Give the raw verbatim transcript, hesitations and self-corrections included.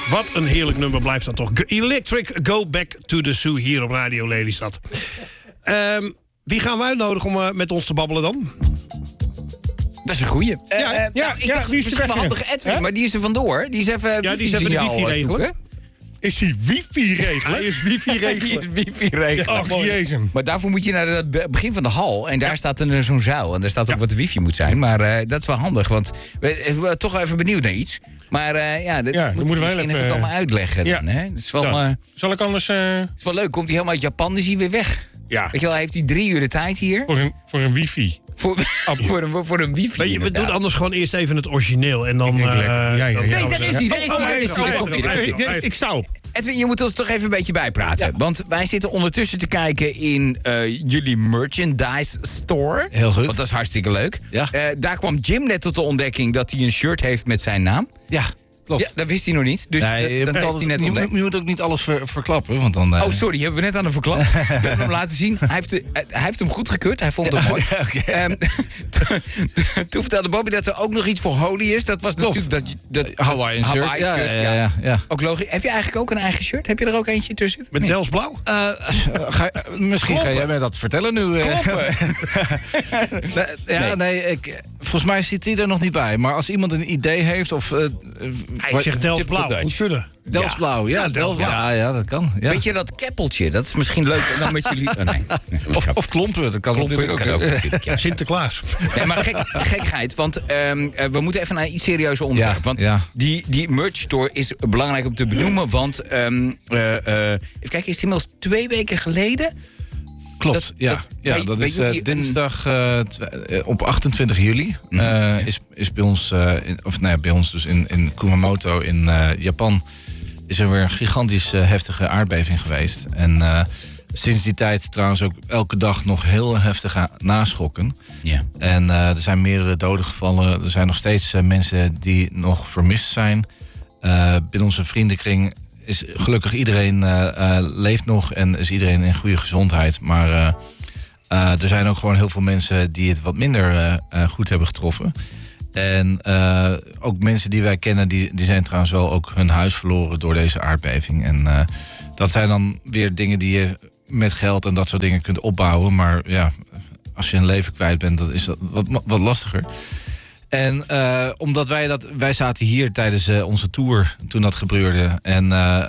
Wat een heerlijk nummer blijft dat toch. Electric, Go Back to the Zoo hier op Radio Lelystad. Um, wie gaan we uitnodigen om uh, met ons te babbelen dan? Dat is een goeie. Uh, ja, uh, ja, nou, ik ja, dacht die is misschien weg wel handige Edwin, hè? maar die is er vandoor. Die is even ja, die is even de wifi regelen. Is die wifi regelen? Hij is wifi regelen. Die is wifi regelen. Ach, jezus. Maar daarvoor moet je naar het begin van de hal. En daar ja. staat er zo'n zuil. En daar staat ook ja. wat de wifi moet zijn. Maar uh, dat is wel handig, want we zijn toch even benieuwd naar iets. Maar uh, ja, dat ja, moet je misschien even, even komen uitleggen. Ja. Dan, hè? Dat is wel, ja. uh, Zal ik anders... Uh... Het is wel leuk. Komt hij helemaal uit Japan, is hij weer weg. Ja. Weet je wel, heeft hij drie uur de tijd hier. Voor een, voor een wifi. Voor, voor, een, voor een wifi. Weet je, we doen anders gewoon eerst even het origineel. En dan... Uh, ja, ja, ja. Nee, daar is hij. Daar is hij. Ik zou... Edwin, je moet ons toch even een beetje bijpraten. Ja. Want wij zitten ondertussen te kijken in uh, jullie merchandise store. Heel goed. Want dat is hartstikke leuk. Ja. Uh, daar kwam Jim net tot de ontdekking dat hij een shirt heeft met zijn naam. Ja, klopt. Ja, dat wist hij nog niet. Dus nee, je, dat heeft hij net ontdekt. Je, je moet ook niet alles ver, verklappen. Want dan, uh... Oh, sorry, hebben we net aan hem verklapt. We hebben hem laten zien. Hij heeft, de, hij heeft hem goedgekeurd. Hij vond hem mooi. Ja, okay. um, Toen vertelde Bobby dat er ook nog iets voor Holy is. Dat was klopt. natuurlijk dat, dat, Hawaiian shirt. Hawaii ja, shirt. Ja, ja, ja, ja. Ook logisch. Heb je eigenlijk ook een eigen shirt? Heb je er ook eentje tussen? Met nee. Dels Blauw? Uh, ga, misschien Kloppen. Ga jij mij dat vertellen nu. Uh. nee, ja, nee, ik, volgens mij zit die er nog niet bij. Maar als iemand een idee heeft of... Uh, ja, ik zeg Dels Blauw. Hoe zullen? Dels Blauw, ja. ja, Dels Blauw. ja, ja, dat kan. Ja. Weet je dat keppeltje? Dat is misschien leuk dan met jullie... Oh, nee. Nee, of, of klompen, dat kan klompen natuurlijk ook. ook. Natuurlijk, ja. Sinterklaas. Nee, maar gek, gekheid, want um, uh, we moeten even naar iets serieuzer onderwerp. Ja, want ja. die, die merch store is belangrijk om te benoemen. Want, um, uh, uh, even kijken, is het inmiddels twee weken geleden... Klopt, dat, ja. Dat, ja, weet, dat weet is uh, jullie, dinsdag uh, op achtentwintig juli. Uh, ja. is, is bij ons, uh, in, of nee, bij ons dus in, in Kumamoto in uh, Japan... is er weer een gigantisch uh, heftige aardbeving geweest. En uh, sinds die tijd trouwens ook elke dag nog heel heftige naschokken. Ja. En uh, er zijn meerdere doden gevallen. Er zijn nog steeds uh, mensen die nog vermist zijn. Uh, binnen onze vriendenkring is gelukkig iedereen uh, uh, leeft nog en is iedereen in goede gezondheid. Maar uh, uh, er zijn ook gewoon heel veel mensen die het wat minder uh, uh, goed hebben getroffen. En uh, ook mensen die wij kennen, die, die zijn trouwens wel ook hun huis verloren door deze aardbeving. En uh, dat zijn dan weer dingen die je met geld en dat soort dingen kunt opbouwen. Maar ja, als je een leven kwijt bent, dat is dat wat, wat lastiger. En uh, omdat wij dat, wij zaten hier tijdens uh, onze tour toen dat gebeurde. En uh,